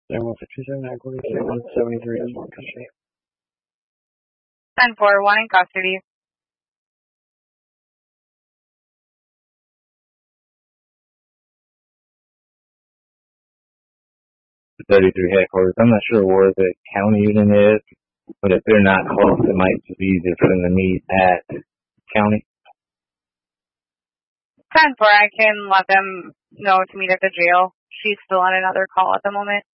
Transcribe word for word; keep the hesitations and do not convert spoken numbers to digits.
one sixty-seven, nine forty-six, one seventy-three, custody. ten four, one in custody. thirty-three headquarters. I'm not sure where the county unit is, but if they're not close, it might be easier for them to meet at county. ten four, I can let them know to meet at the jail. She's still on another call at the moment.